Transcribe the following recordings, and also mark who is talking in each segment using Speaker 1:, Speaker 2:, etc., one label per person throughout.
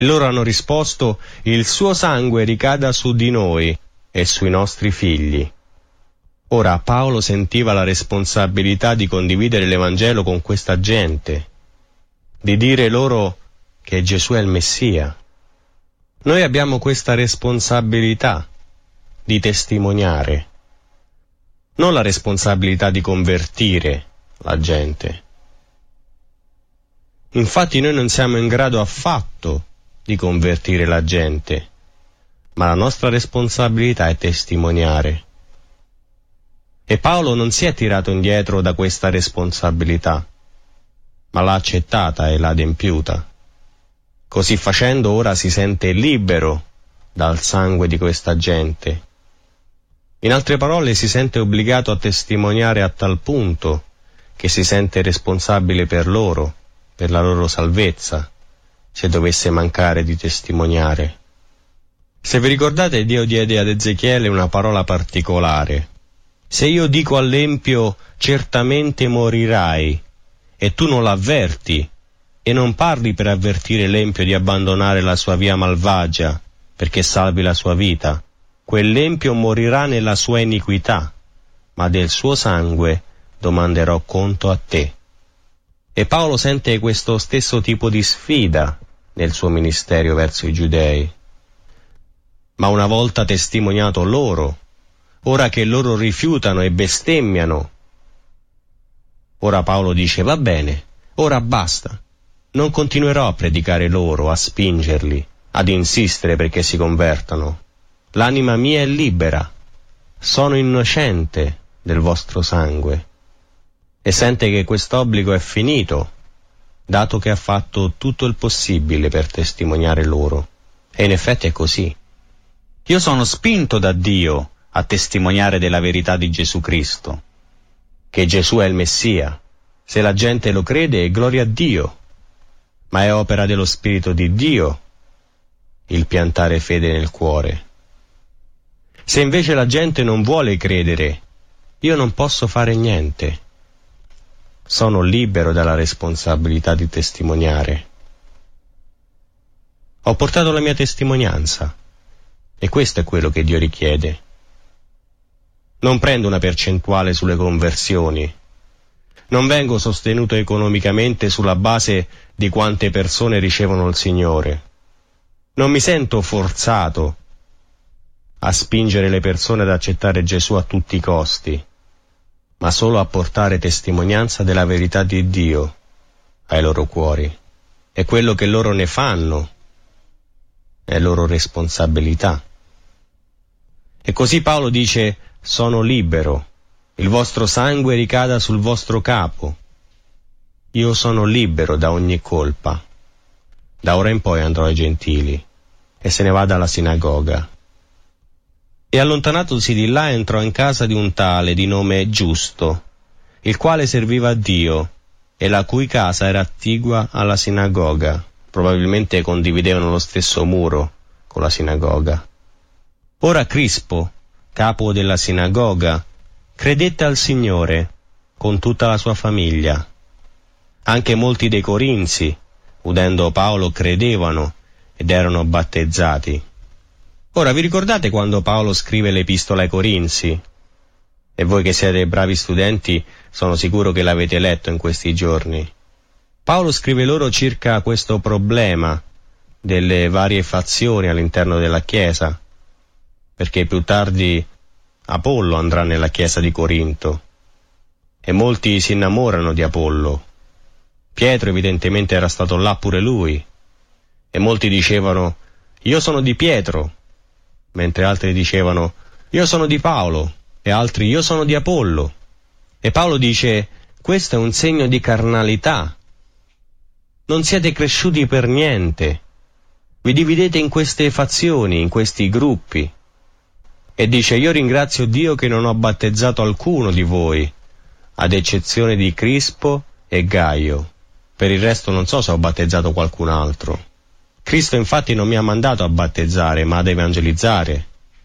Speaker 1: Loro hanno risposto: il suo sangue ricada su di noi e sui nostri figli. Ora Paolo sentiva la responsabilità di condividere l'Evangelo con questa gente, di dire loro che Gesù è il Messia. Noi abbiamo questa responsabilità di testimoniare, non la responsabilità di convertire la gente. Infatti noi non siamo in grado affatto di convertire la gente, ma la nostra responsabilità è testimoniare. E Paolo non si è tirato indietro da questa responsabilità, ma l'ha accettata e l'ha adempiuta. Così facendo ora si sente libero dal sangue di questa gente. In altre parole, si sente obbligato a testimoniare a tal punto che si sente responsabile per loro, per la loro salvezza, se dovesse mancare di testimoniare. Se vi ricordate, Dio diede ad Ezechiele una parola particolare. Se io dico all'empio, certamente morirai, e tu non l'avverti, e non parli per avvertire l'empio di abbandonare la sua via malvagia, perché salvi la sua vita, quell'empio morirà nella sua iniquità, ma del suo sangue domanderò conto a te. E Paolo sente questo stesso tipo di sfida nel suo ministero verso i giudei. Ma una volta testimoniato loro, ora che loro rifiutano e bestemmiano, ora Paolo dice: va bene, ora basta, non continuerò a predicare loro, a spingerli, ad insistere perché si convertano. L'anima mia è libera, sono innocente del vostro sangue. E sente che quest'obbligo è finito, dato che ha fatto tutto il possibile per testimoniare loro. E in effetti è così. Io sono spinto da Dio a testimoniare della verità di Gesù Cristo, che Gesù è il Messia. Se la gente lo crede, è gloria a Dio, ma è opera dello Spirito di Dio il piantare fede nel cuore. Se invece la gente non vuole credere, io non posso fare niente. Sono libero dalla responsabilità di testimoniare. Ho portato la mia testimonianza, e questo è quello che Dio richiede. Non prendo una percentuale sulle conversioni. Non vengo sostenuto economicamente sulla base di quante persone ricevono il Signore. Non mi sento forzato a spingere le persone ad accettare Gesù a tutti i costi, ma solo a portare testimonianza della verità di Dio ai loro cuori. E quello che loro ne fanno è loro responsabilità. E così Paolo dice: sono libero, il vostro sangue ricada sul vostro capo. Io sono libero da ogni colpa. Da ora in poi andrò ai gentili, e se ne va dalla sinagoga. E allontanatosi di là entrò in casa di un tale di nome Giusto, il quale serviva a Dio, e la cui casa era attigua alla sinagoga. Probabilmente condividevano lo stesso muro con la sinagoga. Ora Crispo, capo della sinagoga, credette al Signore con tutta la sua famiglia. Anche molti dei corinzi, udendo Paolo, credevano ed erano battezzati. Ora, vi ricordate quando Paolo scrive l'Epistola ai Corinzi? E voi che siete bravi studenti, sono sicuro che l'avete letto in questi giorni. Paolo scrive loro circa questo problema delle varie fazioni all'interno della Chiesa, perché più tardi Apollo andrà nella Chiesa di Corinto, e molti si innamorano di Apollo. Pietro evidentemente era stato là pure lui, e molti dicevano: io sono di Pietro, mentre altri dicevano: io sono di Paolo, e altri: io sono di Apollo. E Paolo dice: questo è un segno di carnalità. Non siete cresciuti per niente. Vi dividete in queste fazioni, in questi gruppi. E dice: io ringrazio Dio che non ho battezzato alcuno di voi, ad eccezione di Crispo e Gaio. Per il resto non so se ho battezzato qualcun altro. Cristo infatti non mi ha mandato a battezzare, ma ad evangelizzare.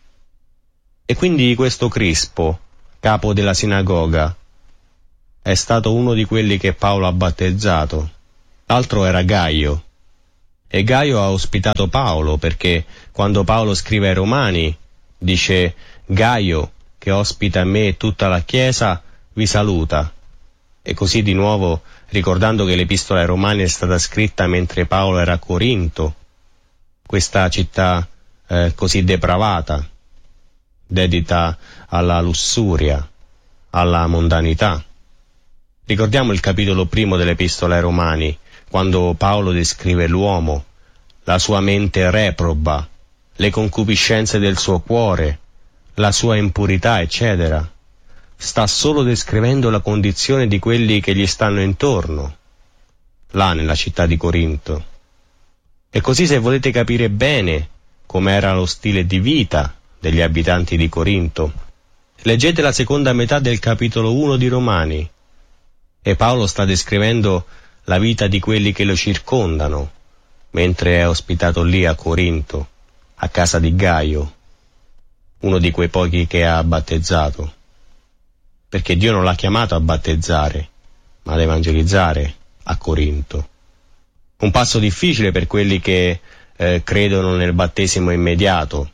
Speaker 1: E quindi questo Crispo, capo della sinagoga, è stato uno di quelli che Paolo ha battezzato. L'altro era Gaio, E Gaio ha ospitato Paolo, perché quando Paolo scrive ai Romani dice: Gaio, che ospita me e tutta la Chiesa, vi saluta. E così di nuovo, ricordando che l'Epistola ai Romani è stata scritta mentre Paolo era a Corinto, questa città così depravata, dedita alla lussuria, alla mondanità. Ricordiamo il capitolo 1 dell'Epistola ai Romani, quando Paolo descrive l'uomo, la sua mente reproba, le concupiscenze del suo cuore, la sua impurità, eccetera. Sta solo descrivendo la condizione di quelli che gli stanno intorno, là nella città di Corinto. E così, se volete capire bene com'era lo stile di vita degli abitanti di Corinto, leggete la seconda metà del capitolo 1 di Romani, e Paolo sta descrivendo la vita di quelli che lo circondano, mentre è ospitato lì a Corinto, a casa di Gaio, uno di quei pochi che ha battezzato. Perché Dio non l'ha chiamato a battezzare, ma ad evangelizzare a Corinto. Un passo difficile per quelli che credono nel battesimo immediato,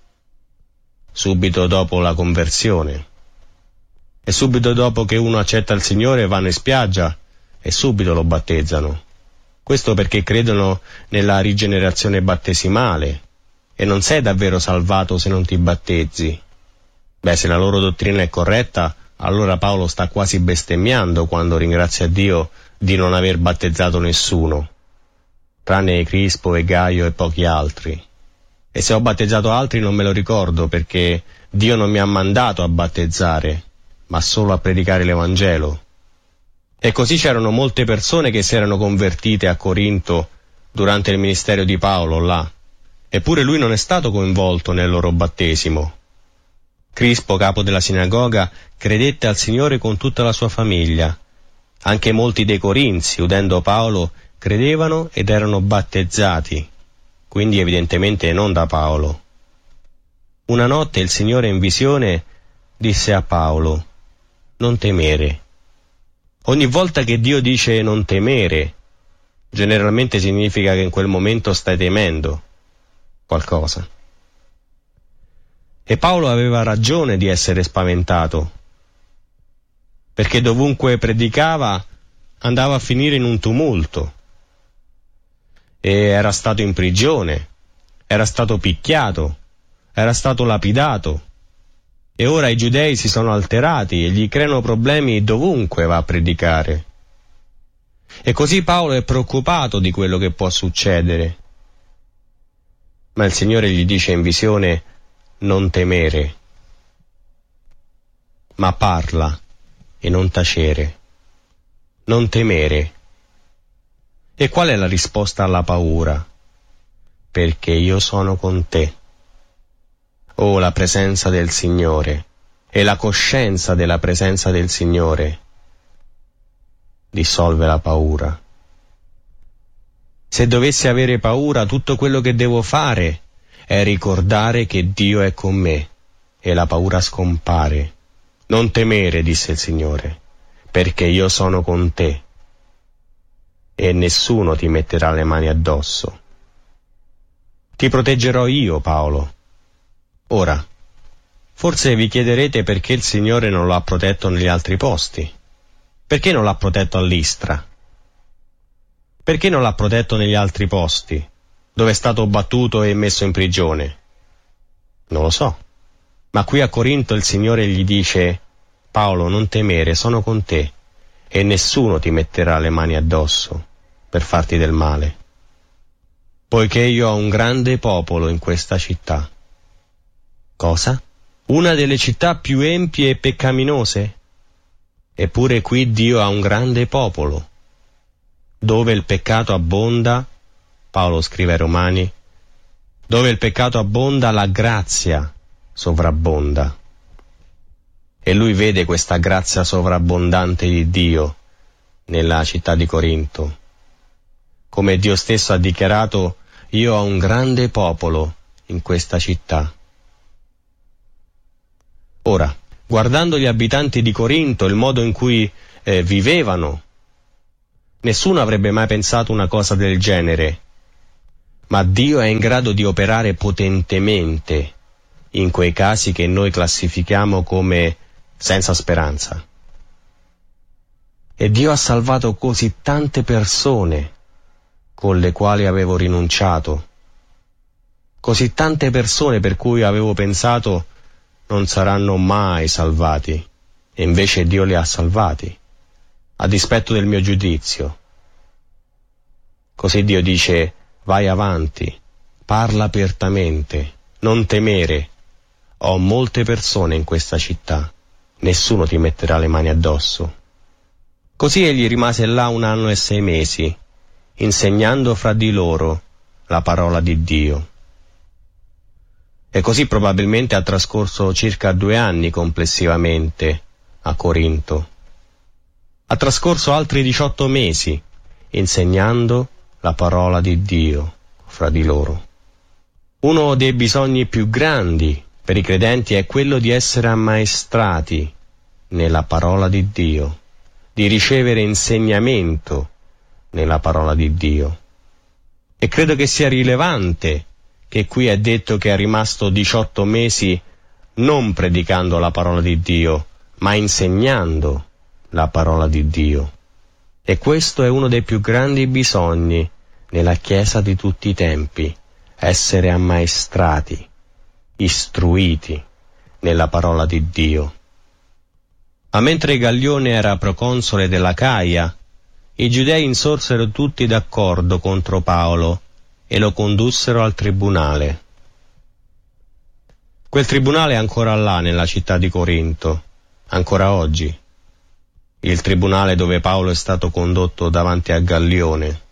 Speaker 1: subito dopo la conversione. E subito dopo che uno accetta il Signore vanno in spiaggia e subito lo battezzano. Questo perché credono nella rigenerazione battesimale, e non sei davvero salvato se non ti battezzi. Beh, se la loro dottrina è corretta, allora Paolo sta quasi bestemmiando quando ringrazia Dio di non aver battezzato nessuno, tranne Crispo e Gaio e pochi altri. E se ho battezzato altri non me lo ricordo, perché Dio non mi ha mandato a battezzare, ma solo a predicare l'Evangelo. E così c'erano molte persone che si erano convertite a Corinto durante il ministero di Paolo là, eppure lui non è stato coinvolto nel loro battesimo. Crispo, capo della sinagoga, credette al Signore con tutta la sua famiglia. Anche molti dei Corinzi, udendo Paolo, credevano ed erano battezzati, quindi evidentemente non da Paolo. Una notte il Signore in visione disse a Paolo: non temere. Ogni volta che Dio dice non temere, generalmente significa che in quel momento stai temendo qualcosa. E Paolo aveva ragione di essere spaventato, perché dovunque predicava andava a finire in un tumulto, e era stato in prigione, era stato picchiato, era stato lapidato, e ora i giudei si sono alterati e gli creano problemi dovunque va a predicare. E così Paolo è preoccupato di quello che può succedere. Ma il Signore gli dice in visione: non temere, ma parla e non tacere. Non temere. E qual è la risposta alla paura? Perché io sono con te. Oh, la presenza del Signore e la coscienza della presenza del Signore dissolve la paura. Se dovessi avere paura, tutto quello che devo fare è ricordare che Dio è con me e la paura scompare. Non temere, disse il Signore, perché io sono con te e nessuno ti metterà le mani addosso. Ti proteggerò io, Paolo. Ora, forse vi chiederete perché il Signore non lo ha protetto negli altri posti. Perché non l'ha protetto a Listra? Perché non l'ha protetto negli altri posti, dove è stato battuto e messo in prigione? Non lo so. Ma qui a Corinto il Signore gli dice: Paolo, non temere, sono con te, e nessuno ti metterà le mani addosso per farti del male. Poiché io ho un grande popolo in questa città. Cosa? Una delle città più empie e peccaminose? Eppure qui Dio ha un grande popolo. Dove il peccato abbonda, Paolo scrive ai Romani, dove il peccato abbonda, la grazia sovrabbonda. E lui vede questa grazia sovrabbondante di Dio nella città di Corinto. Come Dio stesso ha dichiarato: io ho un grande popolo in questa città. Ora, guardando gli abitanti di Corinto, il modo in cui vivevano, nessuno avrebbe mai pensato una cosa del genere, ma Dio è in grado di operare potentemente in quei casi che noi classifichiamo come senza speranza. E Dio ha salvato così tante persone con le quali avevo rinunciato, così tante persone per cui avevo pensato non saranno mai salvati, e invece Dio li ha salvati, a dispetto del mio giudizio. Così Dio dice: vai avanti, parla apertamente, non temere. Ho molte persone in questa città, nessuno ti metterà le mani addosso. Così egli rimase là 1 anno e 6 mesi, insegnando fra di loro la parola di Dio. E così probabilmente ha trascorso circa 2 anni complessivamente a Corinto. Ha trascorso altri 18 mesi insegnando la parola di Dio fra di loro. Uno dei bisogni più grandi per i credenti è quello di essere ammaestrati nella parola di Dio, di ricevere insegnamento nella parola di Dio. E credo che sia rilevante che qui è detto che è rimasto 18 mesi non predicando la parola di Dio, ma insegnando la parola di Dio. E questo è uno dei più grandi bisogni nella Chiesa di tutti i tempi: essere ammaestrati, istruiti nella parola di Dio. Ma mentre Gallione era proconsole dell'Acaia, i giudei insorsero tutti d'accordo contro Paolo e lo condussero al tribunale. Quel tribunale è ancora là nella città di Corinto, ancora oggi. Il tribunale dove Paolo è stato condotto davanti a Gallione.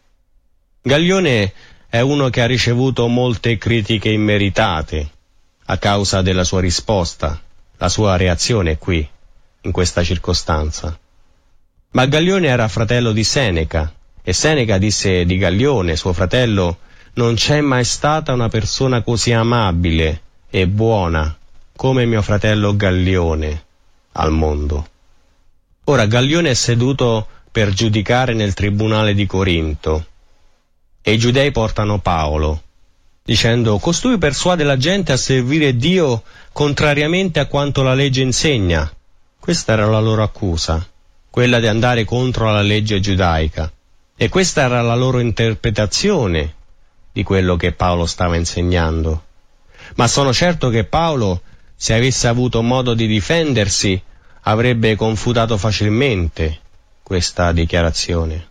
Speaker 1: Gallione è uno che ha ricevuto molte critiche immeritate a causa della sua risposta, la sua reazione qui, in questa circostanza. Ma Gallione era fratello di Seneca, e Seneca disse di Gallione, suo fratello: non c'è mai stata una persona così amabile e buona come mio fratello Gallione al mondo. Ora Gallione è seduto per giudicare nel tribunale di Corinto, e i giudei portano Paolo, dicendo: costui persuade la gente a servire Dio contrariamente a quanto la legge insegna. Questa era la loro accusa, quella di andare contro la legge giudaica, e questa era la loro interpretazione di quello che Paolo stava insegnando. Ma sono certo che Paolo, se avesse avuto modo di difendersi, avrebbe confutato facilmente questa dichiarazione.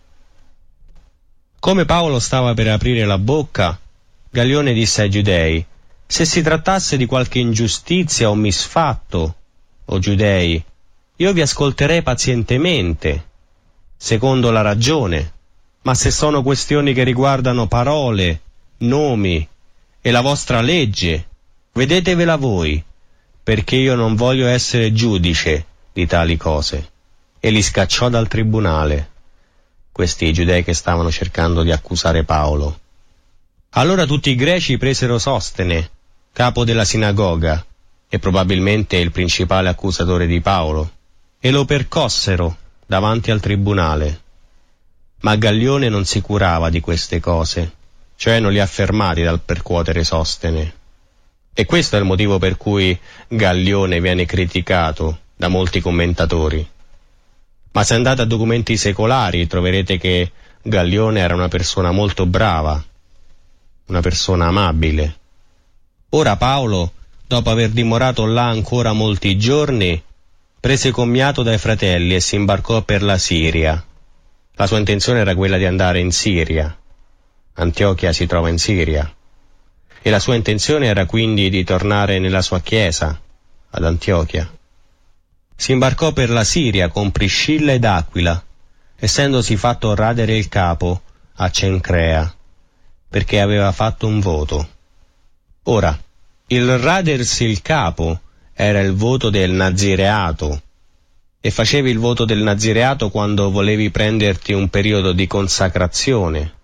Speaker 1: Come Paolo stava per aprire la bocca, Gallione disse ai giudei: se si trattasse di qualche ingiustizia o misfatto, o giudei, io vi ascolterei pazientemente, secondo la ragione, ma se sono questioni che riguardano parole, nomi e la vostra legge, vedetevela voi, perché io non voglio essere giudice di tali cose. E li scacciò dal tribunale, questi giudei che stavano cercando di accusare Paolo. Allora tutti i greci presero Sostene, capo della sinagoga, e probabilmente il principale accusatore di Paolo, e lo percossero davanti al tribunale. Ma Gallione non si curava di queste cose, cioè non li ha fermati dal percuotere Sostene. E questo è il motivo per cui Gallione viene criticato da molti commentatori. Ma se andate a documenti secolari troverete che Gallione era una persona molto brava, una persona amabile. Ora Paolo, dopo aver dimorato là ancora molti giorni, prese commiato dai fratelli e si imbarcò per la Siria. La sua intenzione era quella di andare in Siria. Antiochia si trova in Siria. E la sua intenzione era quindi di tornare nella sua chiesa, ad Antiochia. Si imbarcò per la Siria con Priscilla ed Aquila, essendosi fatto radere il capo a Cencrea, perché aveva fatto un voto. Ora, il radersi il capo era il voto del nazireato, e facevi il voto del nazireato quando volevi prenderti un periodo di consacrazione.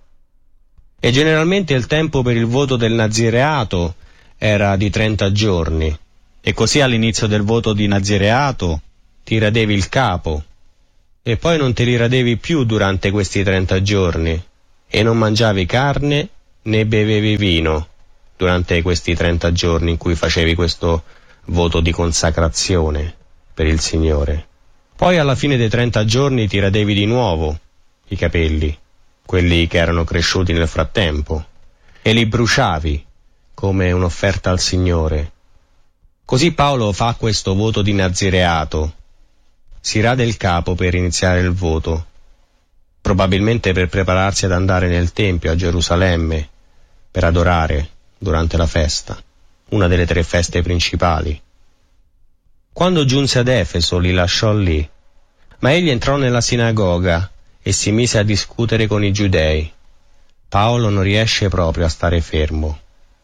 Speaker 1: E generalmente il tempo per il voto del nazireato era di 30 giorni, e così all'inizio del voto di nazireato ti radevi il capo, e poi non te li radevi più durante questi 30 giorni, e non mangiavi carne né bevevi vino durante questi 30 giorni in cui facevi questo voto di consacrazione per il Signore. Poi alla fine dei 30 giorni ti radevi di nuovo i capelli, quelli che erano cresciuti nel frattempo, e li bruciavi come un'offerta al Signore. Così Paolo fa questo voto di nazireato, si rade il capo per iniziare il voto, probabilmente per prepararsi ad andare nel Tempio a Gerusalemme per adorare durante la festa, una delle 3 feste principali. Quando giunse ad Efeso li lasciò lì, ma egli entrò nella sinagoga e si mise a discutere con i giudei. Paolo non riesce proprio a stare fermo.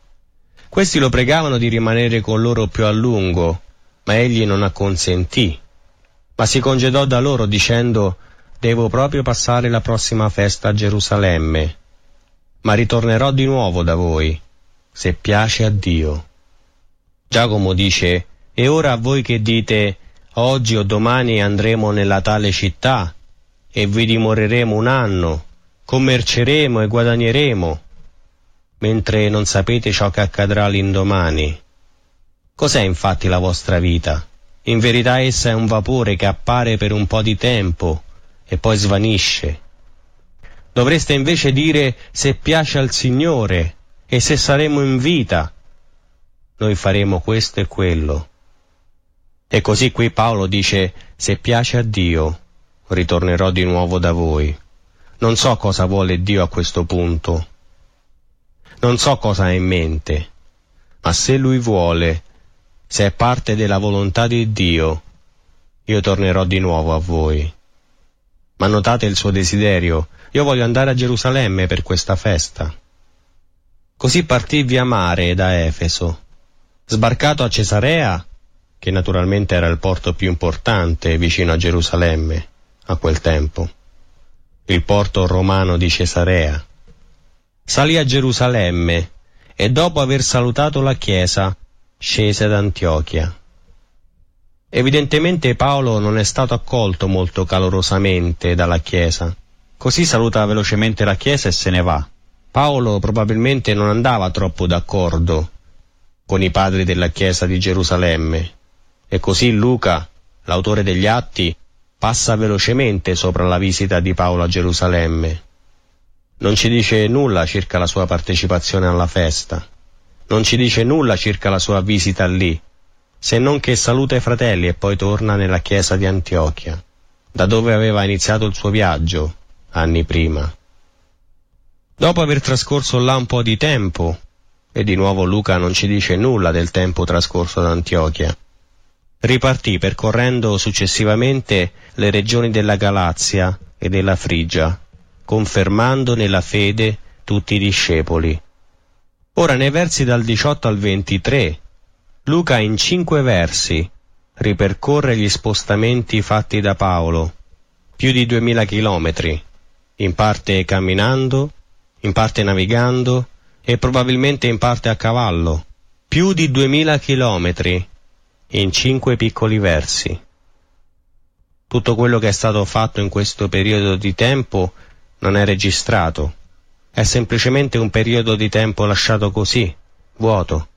Speaker 1: Questi lo pregavano di rimanere con loro più a lungo, ma egli non acconsentì, ma si congedò da loro dicendo: «Devo proprio passare la prossima festa a Gerusalemme, ma ritornerò di nuovo da voi, se piace a Dio». Giacomo dice: «E ora a voi che dite, oggi o domani andremo nella tale città e vi dimoreremo 1 anno, commerceremo e guadagneremo, mentre non sapete ciò che accadrà l'indomani. Cos'è infatti la vostra vita? In verità essa è un vapore che appare per un po' di tempo e poi svanisce. Dovreste invece dire: se piace al Signore e se saremo in vita, noi faremo questo e quello». E così qui Paolo dice: «Se piace a Dio, ritornerò di nuovo da voi». Non so cosa vuole Dio a questo punto. Non so cosa ha in mente, ma se Lui vuole, se è parte della volontà di Dio, io tornerò di nuovo a voi. Ma notate il suo desiderio: io voglio andare a Gerusalemme per questa festa. Così partì via mare da Efeso. Sbarcato a Cesarea, che naturalmente era il porto più importante vicino a Gerusalemme a quel tempo, il porto romano di Cesarea, salì a Gerusalemme e dopo aver salutato la chiesa scese ad Antiochia. Evidentemente Paolo non è stato accolto molto calorosamente dalla chiesa. Così saluta velocemente la chiesa e se ne va. Paolo probabilmente non andava troppo d'accordo con i padri della chiesa di Gerusalemme, e così Luca, l'autore degli Atti, passa velocemente sopra la visita di Paolo a Gerusalemme. Non ci dice nulla circa la sua partecipazione alla festa, non ci dice nulla circa la sua visita lì, se non che saluta i fratelli e poi torna nella chiesa di Antiochia, da dove aveva iniziato il suo viaggio anni prima. Dopo aver trascorso là un po' di tempo, e di nuovo Luca non ci dice nulla del tempo trascorso ad Antiochia, ripartì percorrendo successivamente le regioni della Galazia e della Frigia, confermando nella fede tutti i discepoli. Ora nei versi dal 18 al 23, Luca in 5 versi ripercorre gli spostamenti fatti da Paolo, più di 2000 chilometri, in parte camminando, in parte navigando e probabilmente in parte a cavallo, più di 2000 chilometri in 5 piccoli versi. Tutto quello che è stato fatto in questo periodo di tempo non è registrato, è semplicemente un periodo di tempo lasciato così, vuoto.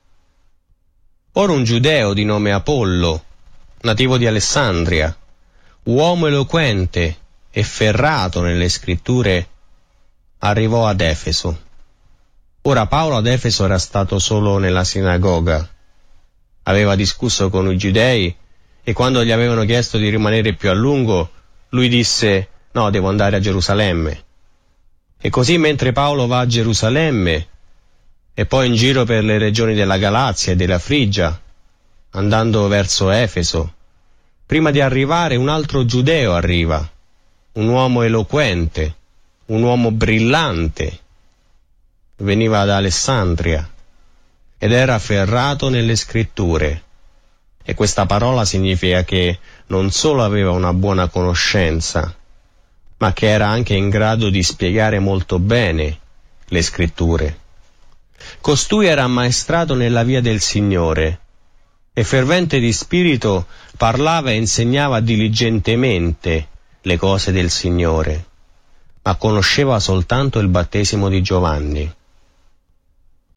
Speaker 1: Ora un giudeo di nome Apollo, nativo di Alessandria, uomo eloquente e ferrato nelle scritture, arrivò ad Efeso. Ora Paolo ad Efeso era stato solo nella sinagoga, aveva discusso con i giudei e quando gli avevano chiesto di rimanere più a lungo, lui disse: «No, devo andare a Gerusalemme». E così mentre Paolo va a Gerusalemme e poi in giro per le regioni della Galazia e della Frigia, andando verso Efeso, prima di arrivare un altro giudeo arriva, un uomo eloquente, un uomo brillante, veniva da Alessandria ed era ferrato nelle scritture. E questa parola significa che non solo aveva una buona conoscenza, ma che era anche in grado di spiegare molto bene le scritture. Costui era ammaestrato nella via del Signore e fervente di spirito parlava e insegnava diligentemente le cose del Signore, ma conosceva soltanto il battesimo di Giovanni.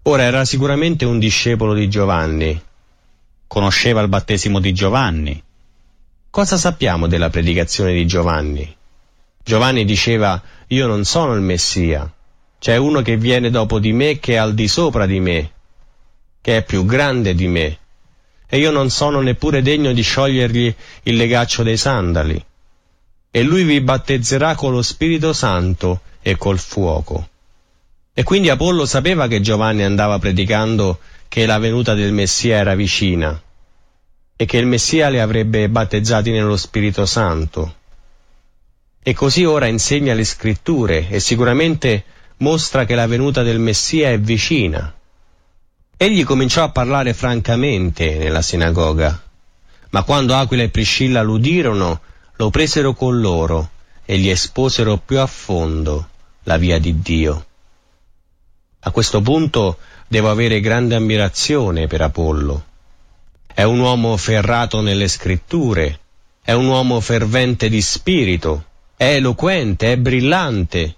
Speaker 1: Ora era sicuramente un discepolo di Giovanni.
Speaker 2: Conosceva il battesimo di Giovanni.
Speaker 1: Cosa sappiamo della predicazione di Giovanni? Giovanni diceva: io non sono il Messia, c'è uno che viene dopo di me, che è al di sopra di me, che è più grande di me, e io non sono neppure degno di sciogliergli il legaccio dei sandali. E lui vi battezzerà con lo Spirito Santo e col fuoco. E quindi Apollo sapeva che Giovanni andava predicando che la venuta del Messia era vicina e che il Messia li avrebbe battezzati nello Spirito Santo. E così ora insegna le Scritture e sicuramente mostra che la venuta del Messia è vicina. Egli cominciò a parlare francamente nella sinagoga, ma quando Aquila e Priscilla l'udirono, lo presero con loro e gli esposero più a fondo la via di Dio. A questo punto devo avere grande ammirazione per Apollo. È un uomo ferrato nelle Scritture, è un uomo fervente di spirito, è eloquente, è brillante.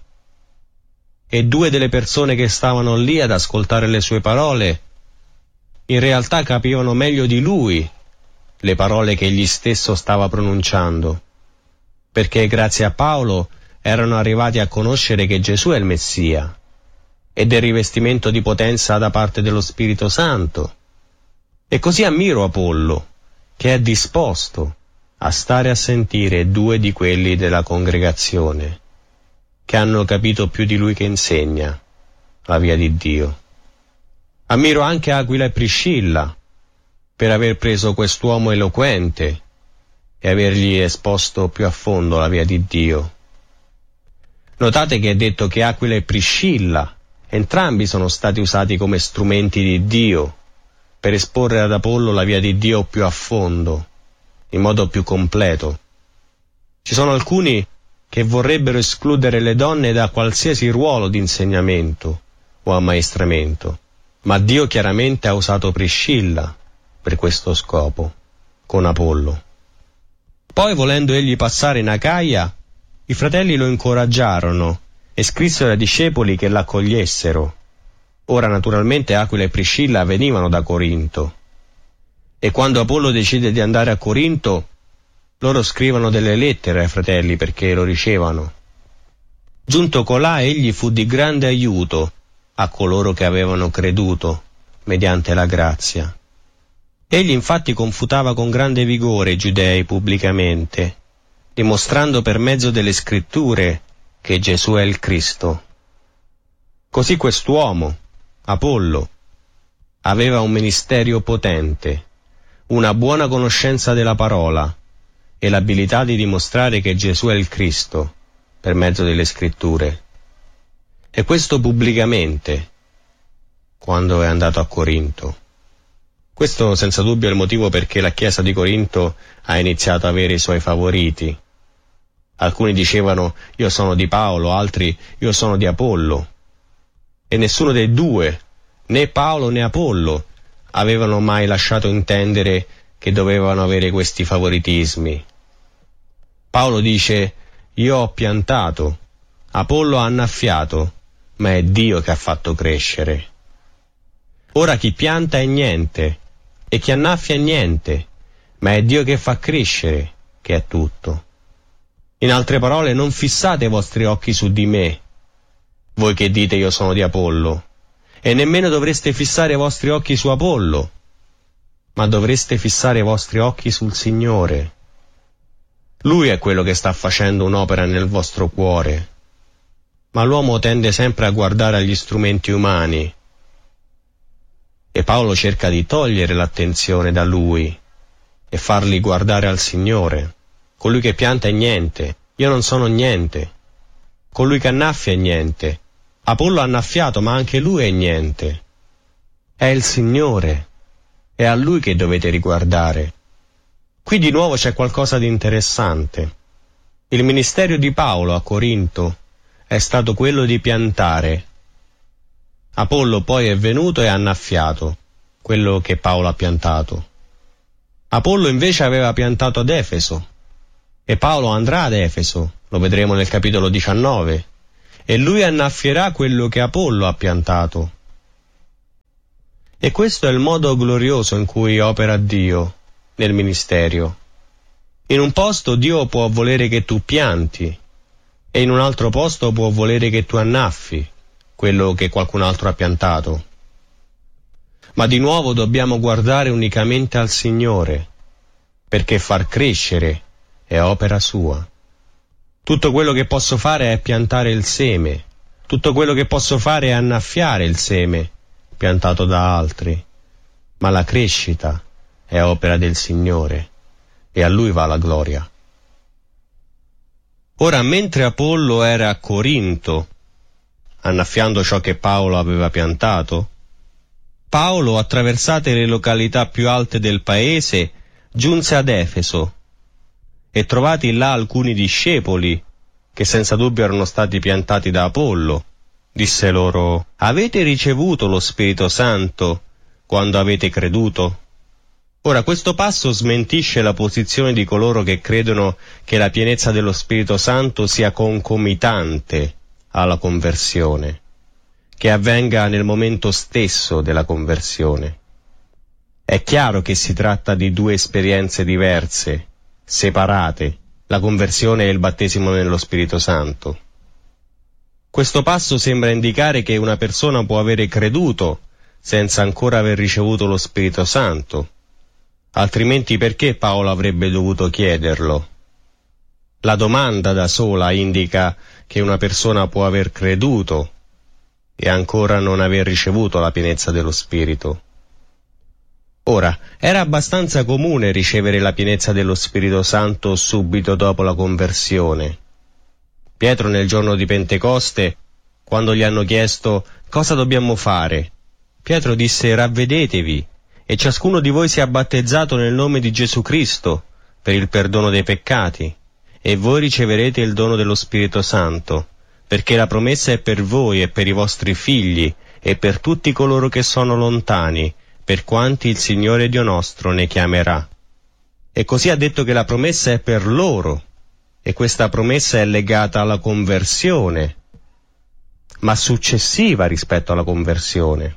Speaker 1: E due delle persone che stavano lì ad ascoltare le sue parole in realtà capivano meglio di lui le parole che egli stesso stava pronunciando, perché grazie a Paolo erano arrivati a conoscere che Gesù è il Messia e del rivestimento di potenza da parte dello Spirito Santo. E così ammiro Apollo, che è disposto a stare a sentire due di quelli della congregazione, che hanno capito più di lui che insegna la via di Dio. Ammiro anche Aquila e Priscilla, per aver preso quest'uomo eloquente e avergli esposto più a fondo la via di Dio. Notate che è detto che Aquila e Priscilla entrambi sono stati usati come strumenti di Dio per esporre ad Apollo la via di Dio più a fondo, in modo più completo. Ci sono alcuni che vorrebbero escludere le donne da qualsiasi ruolo di insegnamento o ammaestramento, ma Dio chiaramente ha usato Priscilla per questo scopo, con Apollo. Poi, volendo egli passare in Acaia, i fratelli lo incoraggiarono e scrissero ai discepoli che l'accogliessero. Ora naturalmente Aquila e Priscilla venivano da Corinto, e quando Apollo decide di andare a Corinto, loro scrivono delle lettere ai fratelli perché lo ricevano. Giunto colà, egli fu di grande aiuto a coloro che avevano creduto mediante la grazia. Egli infatti confutava con grande vigore i giudei pubblicamente, dimostrando per mezzo delle Scritture che Gesù è il Cristo. Così quest'uomo, Apollo, aveva un ministerio potente, una buona conoscenza della parola e l'abilità di dimostrare che Gesù è il Cristo per mezzo delle Scritture. E questo pubblicamente, quando è andato a Corinto. Questo senza dubbio è il motivo perché la Chiesa di Corinto ha iniziato ad avere i suoi favoriti. Alcuni dicevano: io sono di Paolo, altri: io sono di Apollo. E nessuno dei due, né Paolo né Apollo, avevano mai lasciato intendere che dovevano avere questi favoritismi. Paolo dice: io ho piantato, Apollo ha annaffiato, ma è Dio che ha fatto crescere. Ora chi pianta è niente, e chi annaffia è niente, ma è Dio che fa crescere, che è tutto. In altre parole, non fissate i vostri occhi su di me, voi che dite io sono di Apollo, e nemmeno dovreste fissare i vostri occhi su Apollo, ma dovreste fissare i vostri occhi sul Signore. Lui è quello che sta facendo un'opera nel vostro cuore, ma l'uomo tende sempre a guardare agli strumenti umani, e Paolo cerca di togliere l'attenzione da lui e farli guardare al Signore. Colui che pianta è niente, io non sono niente. Colui che annaffia è niente. Apollo ha annaffiato, ma anche lui è niente. È il Signore, è a Lui che dovete riguardare. Qui di nuovo c'è qualcosa di interessante. Il ministero di Paolo a Corinto è stato quello di piantare. Apollo poi è venuto e ha annaffiato quello che Paolo ha piantato. Apollo invece aveva piantato ad Efeso, e Paolo andrà ad Efeso, lo vedremo nel capitolo 19, e lui annaffierà quello che Apollo ha piantato. E questo è il modo glorioso in cui opera Dio nel ministero. In un posto Dio può volere che tu pianti, e in un altro posto può volere che tu annaffi quello che qualcun altro ha piantato. Ma di nuovo dobbiamo guardare unicamente al Signore, perché far crescere è opera sua. Tutto quello che posso fare è piantare il seme, tutto quello che posso fare è annaffiare il seme piantato da altri, ma la crescita è opera del Signore e a Lui va la gloria. Ora, mentre Apollo era a Corinto, annaffiando ciò che Paolo aveva piantato, Paolo, attraversate le località più alte del paese, giunse ad Efeso e trovati là alcuni discepoli che senza dubbio erano stati piantati da Apollo, disse loro: avete ricevuto lo Spirito Santo quando avete creduto? Ora, questo passo smentisce la posizione di coloro che credono che la pienezza dello Spirito Santo sia concomitante alla conversione, che avvenga nel momento stesso della conversione. È chiaro che si tratta di due esperienze diverse, separate, la conversione e il battesimo nello Spirito Santo. Questo passo sembra indicare che una persona può avere creduto senza ancora aver ricevuto lo Spirito Santo, altrimenti perché Paolo avrebbe dovuto chiederlo? La domanda da sola indica che una persona può aver creduto e ancora non aver ricevuto la pienezza dello Spirito. Ora, era abbastanza comune ricevere la pienezza dello Spirito Santo subito dopo la conversione. Pietro nel giorno di Pentecoste, quando gli hanno chiesto cosa dobbiamo fare, Pietro disse: ravvedetevi e ciascuno di voi sia battezzato nel nome di Gesù Cristo per il perdono dei peccati, e voi riceverete il dono dello Spirito Santo, perché la promessa è per voi e per i vostri figli e per tutti coloro che sono lontani, per quanti il Signore Dio nostro ne chiamerà. E così ha detto che la promessa è per loro, e questa promessa è legata alla conversione, ma successiva rispetto alla conversione,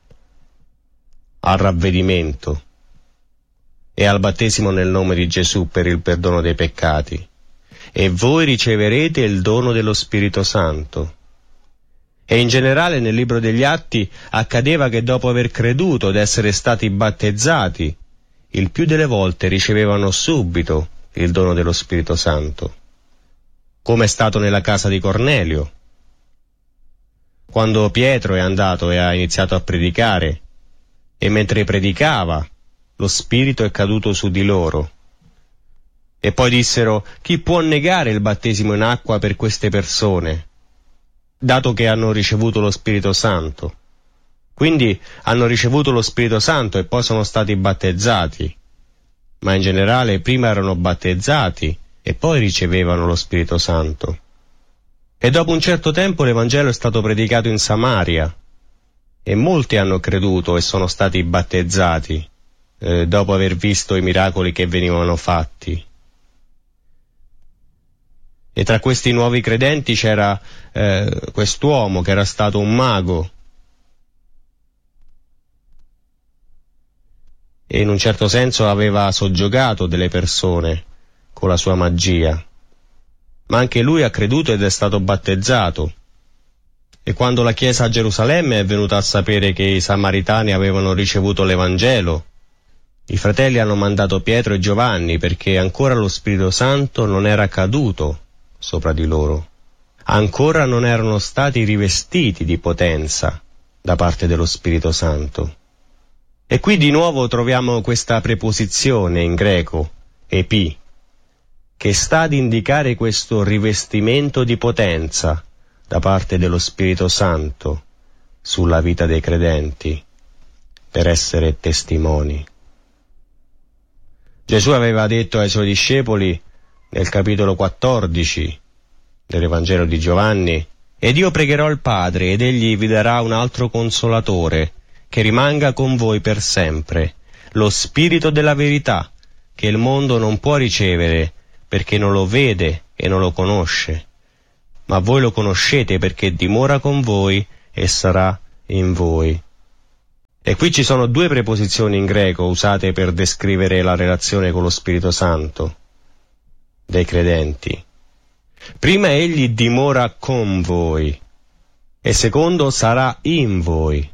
Speaker 1: al ravvedimento e al battesimo nel nome di Gesù per il perdono dei peccati. E voi riceverete il dono dello Spirito Santo. E in generale nel libro degli Atti accadeva che dopo aver creduto ed essere stati battezzati, il più delle volte ricevevano subito il dono dello Spirito Santo, come è stato nella casa di Cornelio. Quando Pietro è andato e ha iniziato a predicare, e mentre predicava, lo Spirito è caduto su di loro. E poi dissero: chi può negare il battesimo in acqua per queste persone, dato che hanno ricevuto lo Spirito Santo? Quindi hanno ricevuto lo Spirito Santo e poi sono stati battezzati, ma in generale prima erano battezzati e poi ricevevano lo Spirito Santo. E dopo un certo tempo l'Evangelo è stato predicato in Samaria, e molti hanno creduto e sono stati battezzati, dopo aver visto i miracoli che venivano fatti. E tra questi nuovi credenti c'era quest'uomo che era stato un mago, e in un certo senso aveva soggiogato delle persone con la sua magia, ma anche lui ha creduto ed è stato battezzato. E quando la Chiesa a Gerusalemme è venuta a sapere che i Samaritani avevano ricevuto l'Evangelo, i fratelli hanno mandato Pietro e Giovanni, perché ancora lo Spirito Santo non era caduto sopra di loro, ancora non erano stati rivestiti di potenza da parte dello Spirito Santo. E qui di nuovo troviamo questa preposizione in greco, epi, che sta ad indicare questo rivestimento di potenza da parte dello Spirito Santo sulla vita dei credenti per essere testimoni. Gesù aveva detto ai suoi discepoli nel capitolo 14 dell'Evangelo di Giovanni: ed io pregherò il Padre ed egli vi darà un altro consolatore che rimanga con voi per sempre, lo Spirito della verità, che il mondo non può ricevere perché non lo vede e non lo conosce, ma voi lo conoscete perché dimora con voi e sarà in voi. E qui ci sono due preposizioni in greco usate per descrivere la relazione con lo Spirito Santo dei credenti. Prima egli dimora con voi e secondo sarà in voi.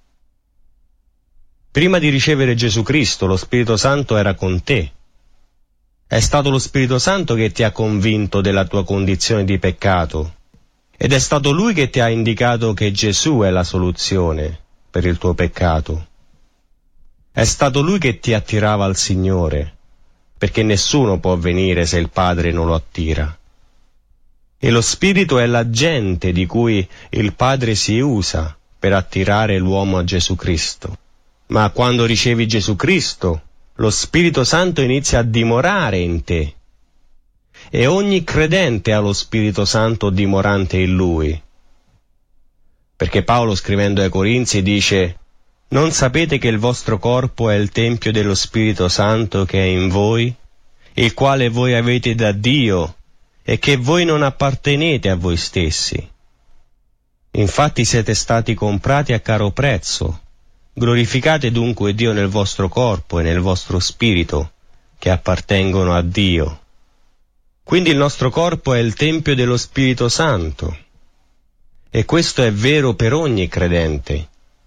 Speaker 1: Prima di ricevere Gesù Cristo, lo Spirito Santo era con te. È stato lo Spirito Santo che ti ha convinto della tua condizione di peccato ed è stato Lui che ti ha indicato che Gesù è la soluzione per il tuo peccato. È stato Lui che ti attirava al Signore, perché nessuno può venire se il Padre non lo attira. E lo Spirito è l'agente di cui il Padre si usa per attirare l'uomo a Gesù Cristo. Ma quando ricevi Gesù Cristo, lo Spirito Santo inizia a dimorare in te. E ogni credente ha lo Spirito Santo dimorante in lui. Perché Paolo, scrivendo ai Corinzi, dice: «Non sapete che il vostro corpo è il tempio dello Spirito Santo che è in voi, il quale voi avete da Dio, e che voi non appartenete a voi stessi? Infatti siete stati comprati a caro prezzo. Glorificate dunque Dio nel vostro corpo e nel vostro spirito, che appartengono a Dio». Quindi il nostro corpo è il tempio dello Spirito Santo. E questo è vero per ogni credente.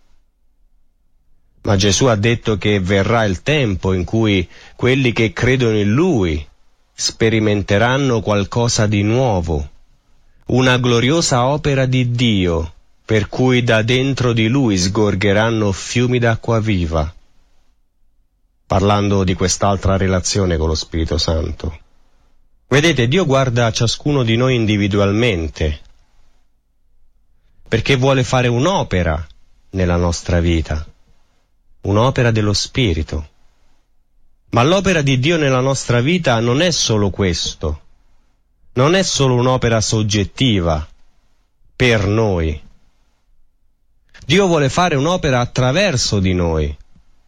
Speaker 1: Ma Gesù ha detto che verrà il tempo in cui quelli che credono in Lui sperimenteranno qualcosa di nuovo, una gloriosa opera di Dio, per cui da dentro di Lui sgorgeranno fiumi d'acqua viva. Parlando di quest'altra relazione con lo Spirito Santo. Vedete, Dio guarda a ciascuno di noi individualmente, perché vuole fare un'opera nella nostra vita, un'opera dello Spirito. Ma l'opera di Dio nella nostra vita non è solo questo, non è solo un'opera soggettiva per noi. Dio vuole fare un'opera attraverso di noi.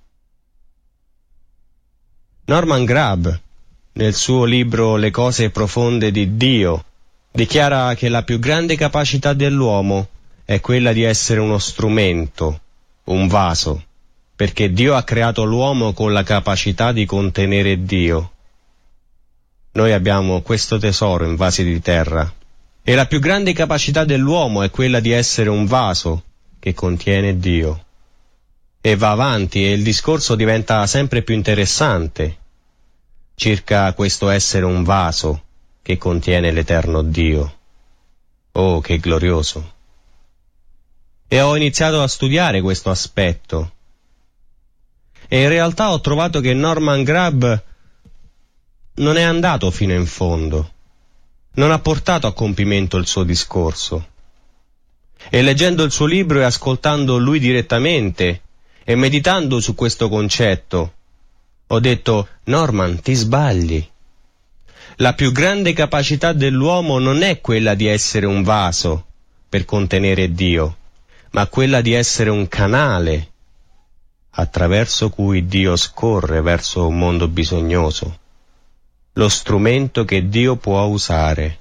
Speaker 1: Norman Grab, nel suo libro Le cose profonde di Dio, dichiara che la più grande capacità dell'uomo è quella di essere uno strumento, un vaso, perché Dio ha creato l'uomo con la capacità di contenere Dio. Noi abbiamo questo tesoro in vasi di terra, e la più grande capacità dell'uomo è quella di essere un vaso che contiene Dio. E va avanti e il discorso diventa sempre più interessante circa questo essere un vaso che contiene l'eterno Dio. Oh, che glorioso! E ho iniziato a studiare questo aspetto. E in realtà ho trovato che Norman Grab non è andato fino in fondo, non ha portato a compimento il suo discorso. E leggendo il suo libro e ascoltando lui direttamente e meditando su questo concetto, ho detto: Norman, ti sbagli. La più grande capacità dell'uomo non è quella di essere un vaso per contenere Dio, ma quella di essere un canale attraverso cui Dio scorre verso un mondo bisognoso, lo strumento che Dio può usare.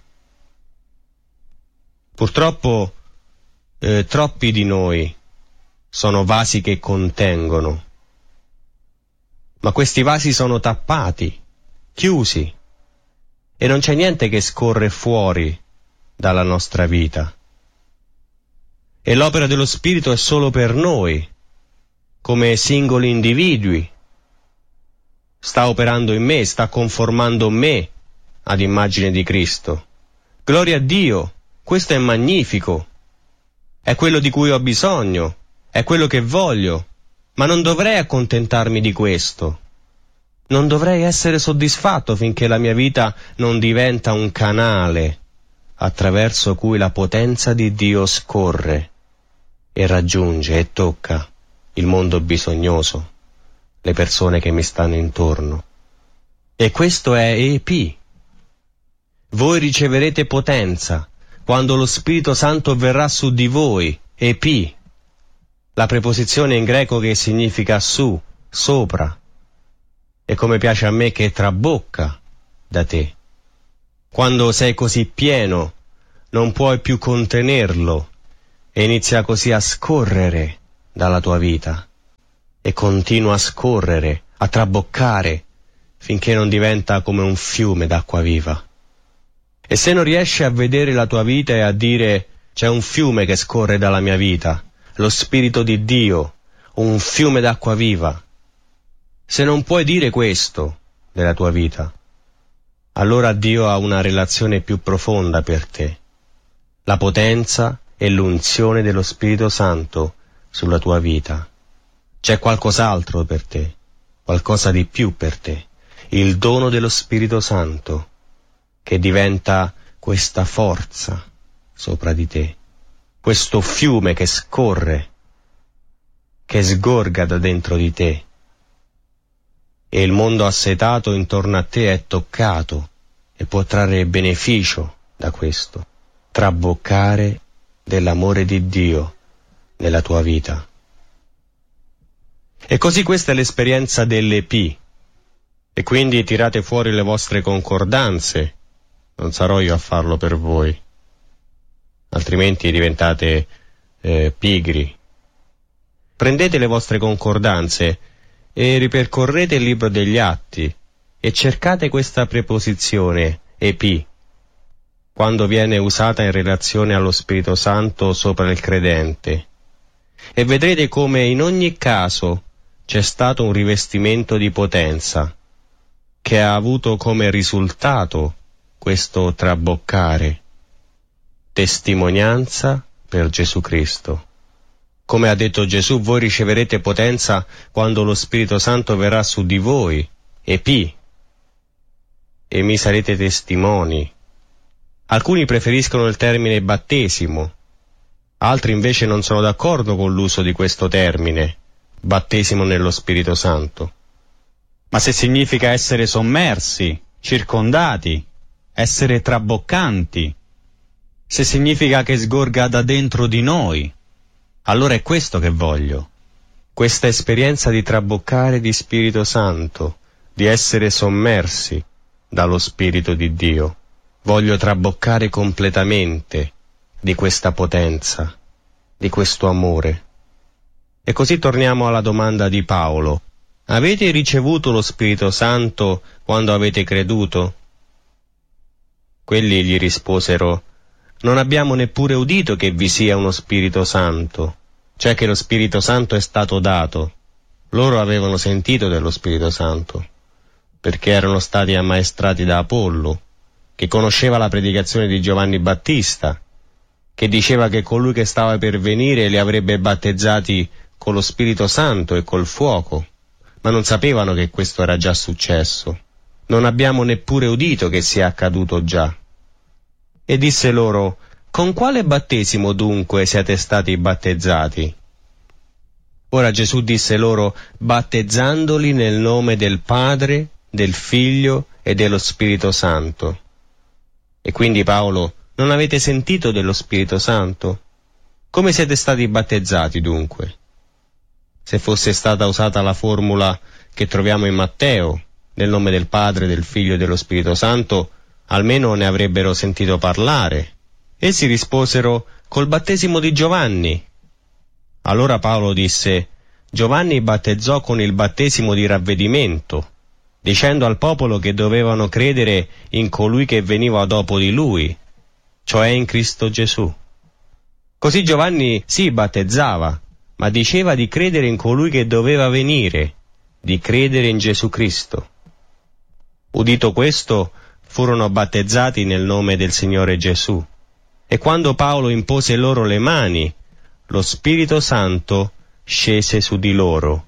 Speaker 1: Purtroppo troppi di noi sono vasi che contengono, ma questi vasi sono tappati, chiusi, e non c'è niente che scorre fuori dalla nostra vita. E l'opera dello Spirito è solo per noi, come singoli individui. Sta operando in me, sta conformando me ad immagine di Cristo. Gloria a Dio, questo è magnifico. È quello di cui ho bisogno, è quello che voglio, ma non dovrei accontentarmi di questo. Non dovrei essere soddisfatto finché la mia vita non diventa un canale attraverso cui la potenza di Dio scorre e raggiunge e tocca il mondo bisognoso, le persone che mi stanno intorno. E questo è EP. Voi riceverete potenza quando lo Spirito Santo verrà su di voi, EP. La preposizione in greco che significa su, sopra, e come piace a me che trabocca da te. Quando sei così pieno, non puoi più contenerlo e inizia così a scorrere dalla tua vita. e continua a scorrere, a traboccare, finché non diventa come un fiume d'acqua viva. E se non riesci a vedere la tua vita e a dire c'è un fiume che scorre dalla mia vita, lo Spirito di Dio, un fiume d'acqua viva, se non puoi dire questo della tua vita, allora Dio ha una relazione più profonda per te, la potenza e l'unzione dello Spirito Santo sulla tua vita. C'è qualcos'altro per te, qualcosa di più per te, il dono dello Spirito Santo, che diventa questa forza sopra di te, questo fiume che scorre, che sgorga da dentro di te, e il mondo assetato intorno a te è toccato e può trarre beneficio da questo, traboccare dell'amore di Dio nella tua vita. E così questa è l'esperienza dell'EP, e quindi tirate fuori le vostre concordanze, non sarò io a farlo per voi, altrimenti diventate pigri. Prendete le vostre concordanze e ripercorrete il libro degli Atti e cercate questa preposizione, EP, quando viene usata in relazione allo Spirito Santo sopra il credente, e vedrete come in ogni caso c'è stato un rivestimento di potenza, che ha avuto come risultato questo traboccare, testimonianza per Gesù Cristo. Come ha detto Gesù, voi riceverete potenza quando lo Spirito Santo verrà su di voi, e mi sarete testimoni. Alcuni preferiscono il termine battesimo, altri invece non sono d'accordo con l'uso di questo termine, battesimo nello Spirito Santo.
Speaker 2: Ma se significa essere sommersi, circondati, essere traboccanti, se significa che sgorga da dentro di noi, allora è questo che voglio. Questa esperienza di traboccare di Spirito Santo, di essere sommersi dallo Spirito di Dio. Voglio traboccare completamente di questa potenza, di questo amore. E così torniamo alla domanda di Paolo. Avete ricevuto lo Spirito Santo quando avete creduto? Quelli gli risposero: non abbiamo neppure udito che vi sia uno Spirito Santo, cioè che lo Spirito Santo è stato dato. Loro avevano sentito dello Spirito Santo, perché erano stati ammaestrati da Apollo, che conosceva la predicazione di Giovanni Battista, che diceva che colui che stava per venire li avrebbe battezzati con lo Spirito Santo e col fuoco, ma non sapevano che questo era già successo. Non abbiamo neppure udito che sia accaduto già. E disse loro: con quale battesimo dunque siete stati battezzati? Ora Gesù disse loro: battezzandoli nel nome del Padre, del Figlio e dello Spirito Santo. E quindi Paolo: non avete sentito dello Spirito Santo? Come siete stati battezzati dunque? Se fosse stata usata la formula che troviamo in Matteo, nel nome del Padre, del Figlio e dello Spirito Santo, almeno ne avrebbero sentito parlare. Essi risposero: col battesimo di Giovanni. Allora Paolo disse: Giovanni battezzò con il battesimo di ravvedimento, dicendo al popolo che dovevano credere in colui che veniva dopo di lui, cioè in Cristo Gesù. Così Giovanni sì battezzava, ma diceva di credere in colui che doveva venire, di credere in Gesù Cristo. Udito questo, furono battezzati nel nome del Signore Gesù. E quando Paolo impose loro le mani, lo Spirito Santo scese su di loro,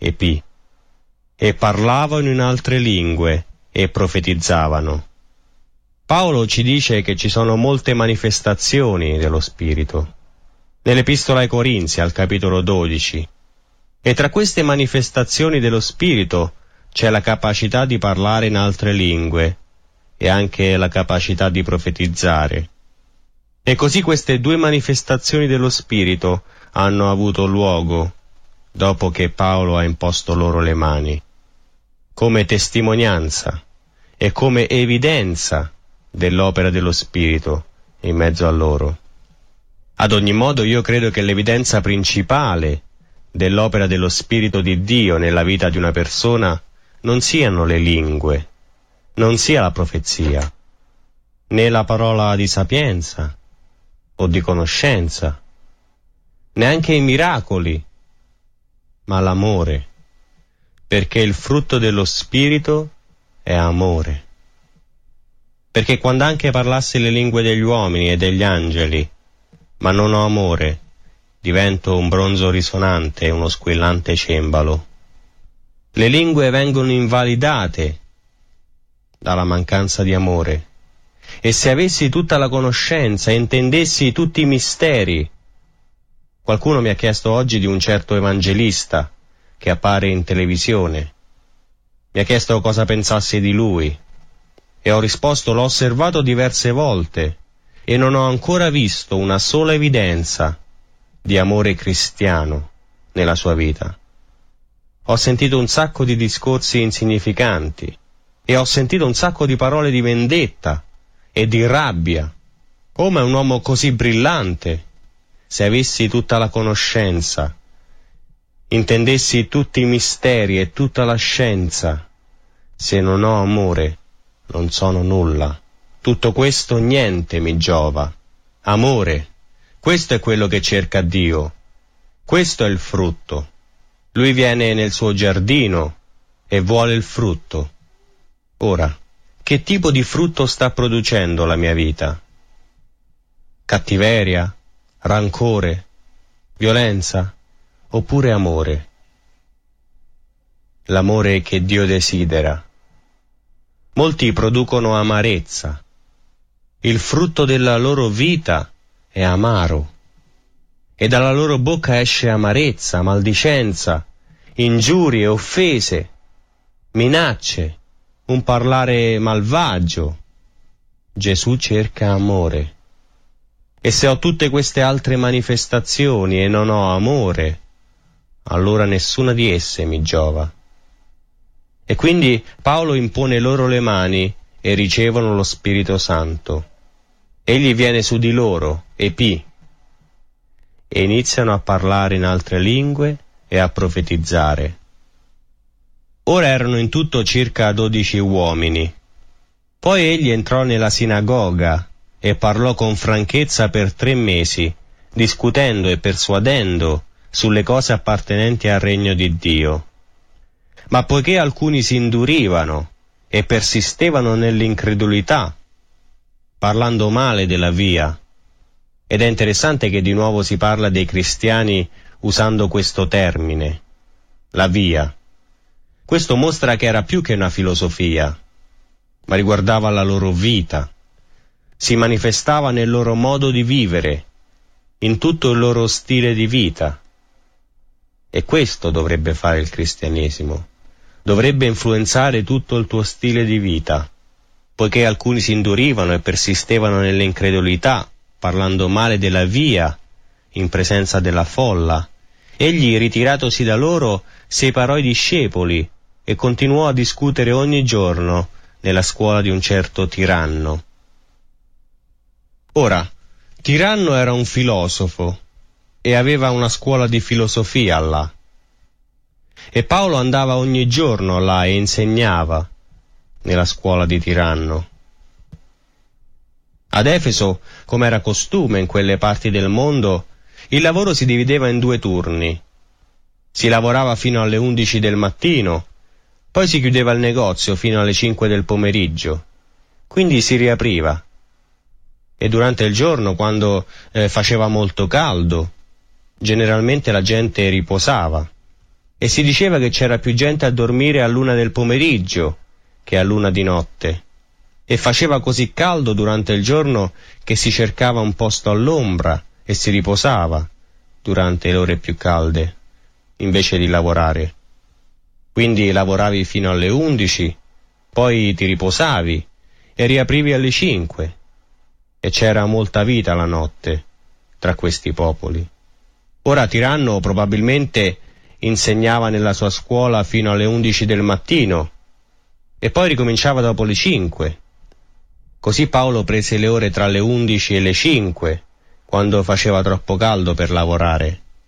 Speaker 2: e parlavano in altre lingue e profetizzavano. Paolo ci dice che ci sono molte manifestazioni dello Spirito, nell'Epistola ai Corinzi, al capitolo 12, e tra queste manifestazioni dello Spirito c'è la capacità di parlare in altre lingue e anche la capacità di profetizzare. E così queste due manifestazioni dello Spirito hanno avuto luogo dopo che Paolo ha imposto loro le mani, come testimonianza e come evidenza dell'opera dello Spirito in mezzo a loro. Ad ogni modo io credo che l'evidenza principale
Speaker 1: dell'opera dello Spirito di Dio nella vita di una persona non siano le lingue, non sia la profezia, né la parola di sapienza o di conoscenza, neanche i miracoli, ma l'amore, perché il frutto dello Spirito è amore. Perché quando anche parlassi le lingue degli uomini e degli angeli, ma non ho amore, divento un bronzo risonante e uno squillante cembalo. Le lingue vengono invalidate dalla mancanza di amore. E se avessi tutta la conoscenza e intendessi tutti i misteri. Qualcuno mi ha chiesto oggi di un certo evangelista che appare in televisione. Mi ha chiesto cosa pensassi di lui. E ho risposto: l'ho osservato diverse volte e non ho ancora visto una sola evidenza di amore cristiano nella sua vita. Ho sentito un sacco di discorsi insignificanti e ho sentito un sacco di parole di vendetta e di rabbia. Come un uomo così brillante, se avessi tutta la conoscenza, intendessi tutti i misteri e tutta la scienza, se non ho amore, non sono nulla. Tutto questo niente mi giova. Amore, questo è quello che cerca Dio. Questo è il frutto. Lui viene nel suo giardino e vuole il frutto. Ora, che tipo di frutto sta producendo la mia vita? Cattiveria? Rancore? Violenza? Oppure amore? L'amore che Dio desidera. Molti producono amarezza. Il frutto della loro vita è amaro. E dalla loro bocca esce amarezza, maldicenza, ingiurie, offese, minacce, un parlare malvagio. Gesù cerca amore. E se ho tutte queste altre manifestazioni e non ho amore, allora nessuna di esse mi giova. E quindi Paolo impone loro le mani e ricevono lo Spirito Santo. Egli viene su di loro, epì, e iniziano a parlare in altre lingue e a profetizzare. Ora erano in tutto circa 12 uomini. Poi egli entrò nella sinagoga e parlò con franchezza per 3 mesi, discutendo e persuadendo sulle cose appartenenti al regno di Dio. Ma poiché alcuni si indurivano e persistevano nell'incredulità, parlando male della via, ed è interessante che di nuovo si parla dei cristiani usando questo termine, la via. Questo mostra che era più che una filosofia, ma riguardava la loro vita, si manifestava nel loro modo di vivere, in tutto il loro stile di vita. E questo dovrebbe fare il cristianesimo. Dovrebbe influenzare tutto il tuo stile di vita, poiché alcuni si indurivano e persistevano nell'incredulità, parlando male della via, in presenza della folla. Egli, ritiratosi da loro, separò i discepoli e continuò a discutere ogni giorno nella scuola di un certo tiranno. Ora, Tiranno era un filosofo e aveva una scuola di filosofia là. E Paolo andava ogni giorno là e insegnava nella scuola di Tiranno. Ad Efeso, come era costume in quelle parti del mondo, il lavoro si divideva in 2 turni. Si lavorava fino alle 11 del mattino, poi si chiudeva il negozio fino alle 5 del pomeriggio, quindi si riapriva. E durante il giorno, quando faceva molto caldo, generalmente la gente riposava. E si diceva che c'era più gente a dormire all'1 del pomeriggio che all'1 di notte. E faceva così caldo durante il giorno che si cercava un posto all'ombra e si riposava durante le ore più calde, invece di lavorare. Quindi lavoravi fino alle 11, poi ti riposavi e riaprivi alle 5. E c'era molta vita la notte tra questi popoli. Ora Tiranno probabilmente insegnava nella sua scuola fino alle 11 del mattino e poi ricominciava dopo le 5. Così Paolo prese le ore tra le 11 e le 5, quando faceva troppo caldo per lavorare,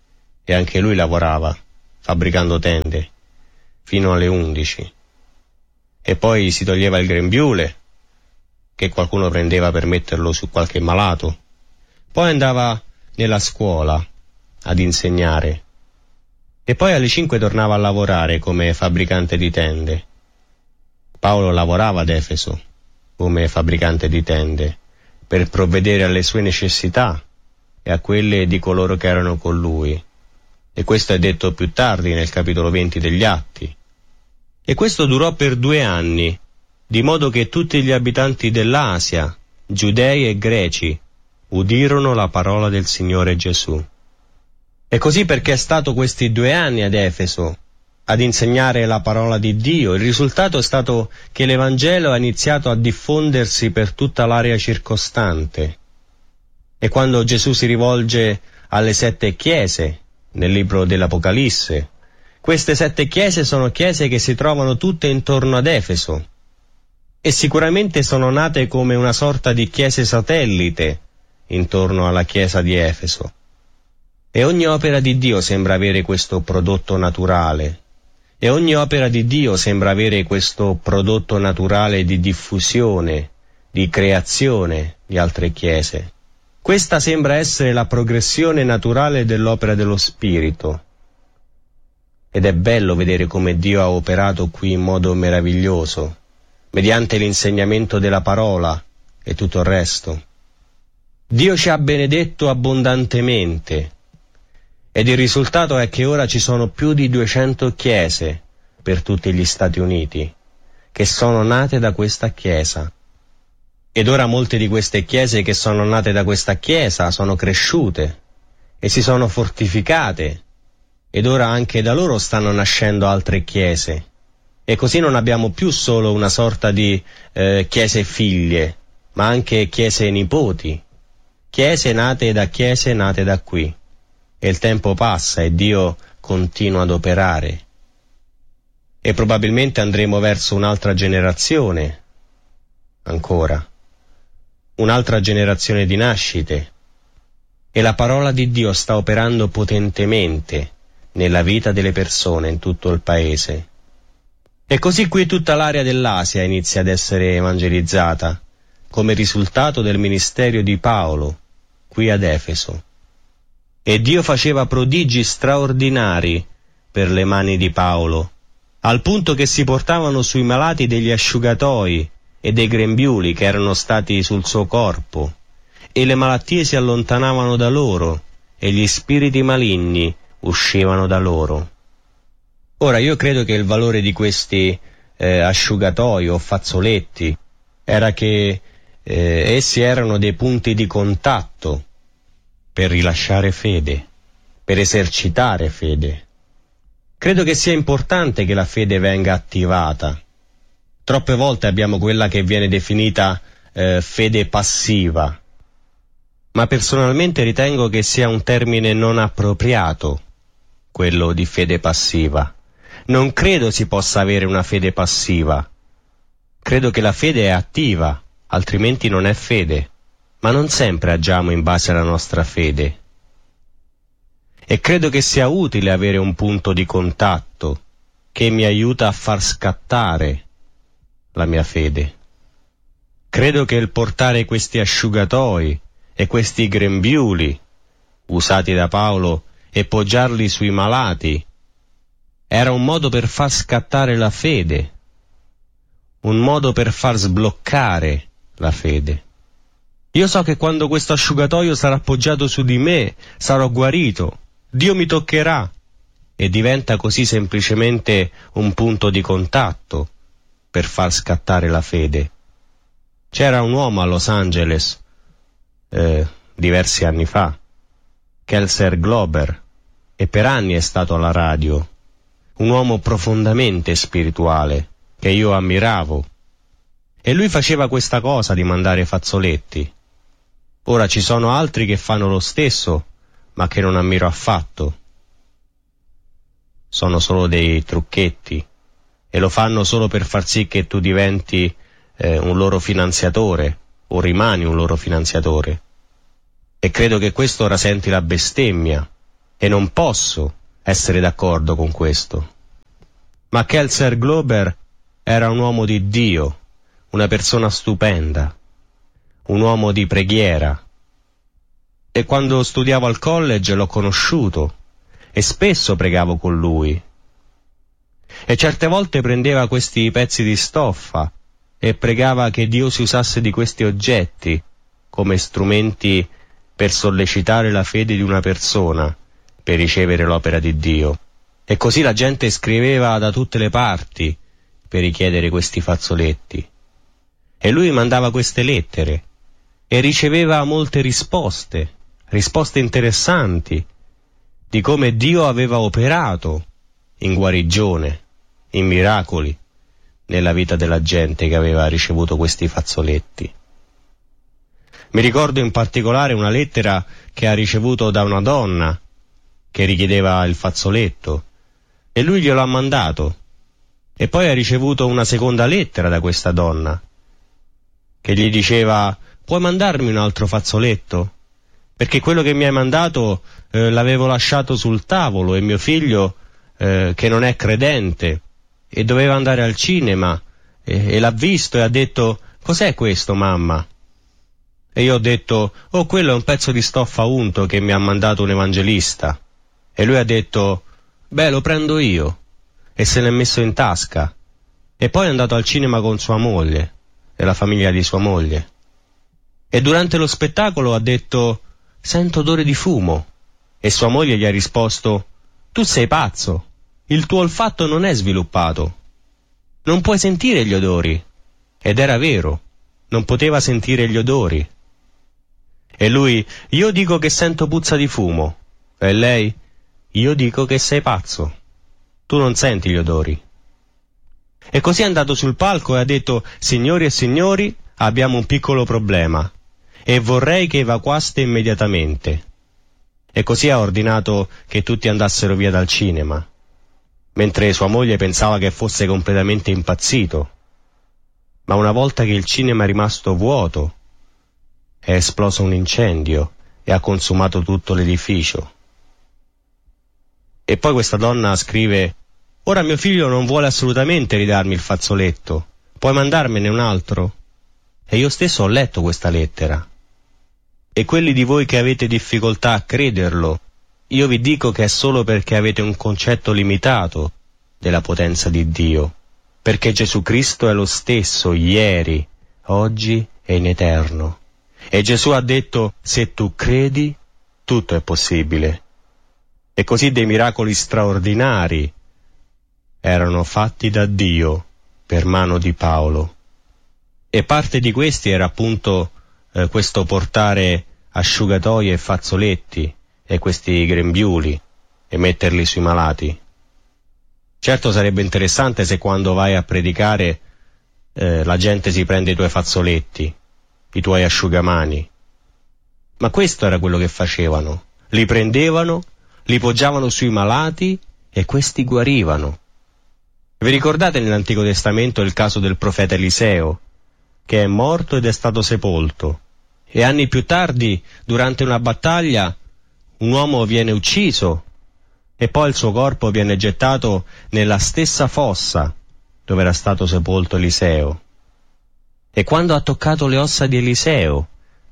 Speaker 1: e anche lui lavorava, fabbricando tende, fino alle 11. E poi si toglieva il grembiule, che qualcuno prendeva per metterlo su qualche malato. Poi andava nella scuola ad insegnare. E poi alle 5 tornava a lavorare come fabbricante di tende. Paolo lavorava ad Efeso come fabbricante di tende per provvedere alle sue necessità e a quelle di coloro che erano con lui. E questo è detto più tardi nel capitolo 20 degli Atti. E questo durò per 2 anni, di modo che tutti gli abitanti dell'Asia, giudei e greci, udirono la parola del Signore Gesù. E così perché è stato questi 2 anni ad Efeso ad insegnare la parola di Dio, il risultato è stato che l'Evangelo ha iniziato a diffondersi per tutta l'area circostante. E quando Gesù si rivolge alle 7 chiese nel libro dell'Apocalisse, queste 7 chiese sono chiese che si trovano tutte intorno ad Efeso e sicuramente sono nate come una sorta di chiese satellite intorno alla chiesa di Efeso. E ogni opera di Dio sembra avere questo prodotto naturale, e ogni opera di Dio sembra avere questo prodotto naturale di diffusione, di creazione di altre chiese. Questa sembra essere la progressione naturale dell'opera dello Spirito. Ed è bello vedere come Dio ha operato qui in modo meraviglioso, mediante l'insegnamento della parola e tutto il resto. Dio ci ha benedetto abbondantemente, ed il risultato è che ora ci sono più di 200 chiese per tutti gli Stati Uniti, che sono nate da questa chiesa. Ed ora molte di queste chiese che sono nate da questa chiesa sono cresciute e si sono fortificate, ed ora anche da loro stanno nascendo altre chiese. E così non abbiamo più solo una sorta di chiese figlie, ma anche chiese nipoti, chiese nate da qui. E il tempo passa e Dio continua ad operare. E probabilmente andremo verso un'altra generazione, ancora, un'altra generazione di nascite. E la parola di Dio sta operando potentemente nella vita delle persone in tutto il paese. E così qui tutta l'area dell'Asia inizia ad essere evangelizzata, come risultato del ministero di Paolo, qui ad Efeso. E Dio faceva prodigi straordinari per le mani di Paolo, al punto che si portavano sui malati degli asciugatoi e dei grembiuli che erano stati sul suo corpo, e le malattie si allontanavano da loro, e gli spiriti maligni uscivano da loro. Ora io credo che il valore di questi asciugatoi o fazzoletti era che essi erano dei punti di contatto per rilasciare fede, per esercitare fede. Credo che sia importante che la fede venga attivata. Troppe volte abbiamo quella che viene definita fede passiva, ma personalmente ritengo che sia un termine non appropriato, quello di fede passiva. Non credo si possa avere una fede passiva. Credo che la fede è attiva, altrimenti non è fede. Ma non sempre agiamo in base alla nostra fede. E credo che sia utile avere un punto di contatto che mi aiuta a far scattare la mia fede. Credo che il portare questi asciugatoi e questi grembiuli usati da Paolo e poggiarli sui malati era un modo per far scattare la fede, un modo per far sbloccare la fede. Io so che quando questo asciugatoio sarà appoggiato su di me, sarò guarito, Dio mi toccherà, e diventa così semplicemente un punto di contatto per far scattare la fede. C'era un uomo a Los Angeles, diversi anni fa, Kelser Glober, e per anni è stato alla radio, un uomo profondamente spirituale, che io ammiravo, e lui faceva questa cosa di mandare fazzoletti. Ora ci sono altri che fanno lo stesso, ma che non ammiro affatto. Sono solo dei trucchetti, e lo fanno solo per far sì che tu diventi un loro finanziatore, o rimani un loro finanziatore. E credo che questo rasenti la bestemmia e non posso essere d'accordo con questo. Ma Kelser Glober era un uomo di Dio, una persona stupenda, un uomo di preghiera. E quando studiavo al college l'ho conosciuto e spesso pregavo con lui. E certe volte prendeva questi pezzi di stoffa e pregava che Dio si usasse di questi oggetti come strumenti per sollecitare la fede di una persona per ricevere l'opera di Dio. E così la gente scriveva da tutte le parti per richiedere questi fazzoletti. E lui mandava queste lettere e riceveva molte risposte interessanti di come Dio aveva operato in guarigione, in miracoli, nella vita della gente che aveva ricevuto questi fazzoletti. Mi ricordo in particolare una lettera che ha ricevuto da una donna che richiedeva il fazzoletto e lui glielo ha mandato. E poi ha ricevuto una seconda lettera da questa donna che gli diceva: puoi mandarmi un altro fazzoletto? Perché quello che mi hai mandato l'avevo lasciato sul tavolo e mio figlio, che non è credente e doveva andare al cinema e l'ha visto e ha detto: cos'è questo, mamma? E io ho detto: oh, quello è un pezzo di stoffa unto che mi ha mandato un evangelista. E lui ha detto: beh, lo prendo io. E se l'è messo in tasca. E poi è andato al cinema con sua moglie e la famiglia di sua moglie. E durante lo spettacolo ha detto: sento odore di fumo. E sua moglie gli ha risposto: tu sei pazzo, il tuo olfatto non è sviluppato, non puoi sentire gli odori. Ed era vero, non poteva sentire gli odori. E lui: io dico che sento puzza di fumo. E lei: io dico che sei pazzo, tu non senti gli odori. E così è andato sul palco e ha detto: signori e signori, abbiamo un piccolo problema e vorrei che evacuaste immediatamente. E così ha ordinato che tutti andassero via dal cinema, mentre sua moglie pensava che fosse completamente impazzito. Ma una volta che il cinema è rimasto vuoto, è esploso un incendio e ha consumato tutto l'edificio. E poi questa donna scrive: ora mio figlio non vuole assolutamente ridarmi il fazzoletto, puoi mandarmene un altro? E io stesso ho letto questa lettera. E quelli di voi che avete difficoltà a crederlo, io vi dico che è solo perché avete un concetto limitato della potenza di Dio, perché Gesù Cristo è lo stesso ieri, oggi e in eterno. E Gesù ha detto: se tu credi, tutto è possibile. E così dei miracoli straordinari erano fatti da Dio per mano di Paolo. E parte di questi era appunto questo portare asciugatoie e fazzoletti e questi grembiuli e metterli sui malati. Certo sarebbe interessante se quando vai a predicare la gente si prende i tuoi fazzoletti, i tuoi asciugamani. Ma questo era quello che facevano. Li prendevano, li poggiavano sui malati e questi guarivano. Vi ricordate nell'Antico Testamento il caso del profeta Eliseo, che è morto ed è stato sepolto? E anni più tardi, durante una battaglia, un uomo viene ucciso e poi il suo corpo viene gettato nella stessa fossa dove era stato sepolto Eliseo. E quando ha toccato le ossa di Eliseo,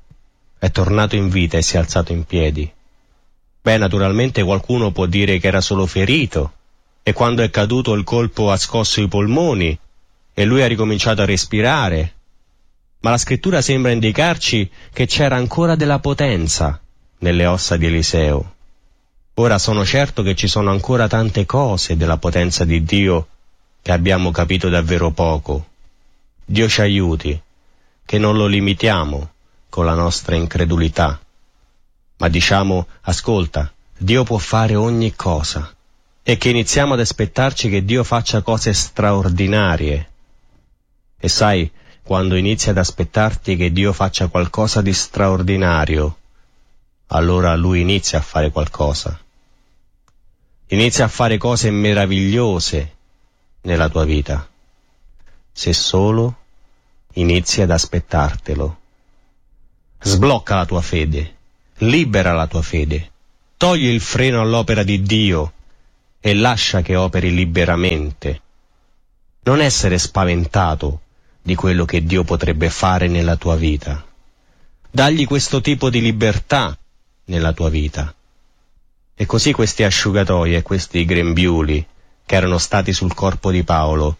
Speaker 1: è tornato in vita e si è alzato in piedi. Beh, naturalmente qualcuno può dire che era solo ferito, e quando è caduto il colpo ha scosso i polmoni e lui ha ricominciato a respirare. Ma la scrittura sembra indicarci che c'era ancora della potenza nelle ossa di Eliseo. Ora sono certo che ci sono ancora tante cose della potenza di Dio che abbiamo capito davvero poco. Dio ci aiuti, che non lo limitiamo con la nostra incredulità, ma diciamo: ascolta, Dio può fare ogni cosa, e che iniziamo ad aspettarci che Dio faccia cose straordinarie. E sai, quando inizi ad aspettarti che Dio faccia qualcosa di straordinario, allora Lui inizia a fare qualcosa. Inizia a fare cose meravigliose nella tua vita, se solo inizi ad aspettartelo. Sblocca la tua fede, libera la tua fede, Togli il freno all'opera di Dio e lascia che operi liberamente. Non essere spaventato di quello che Dio potrebbe fare nella tua vita. Dagli questo tipo di libertà nella tua vita. E così questi asciugatoi e questi grembiuli che erano stati sul corpo di Paolo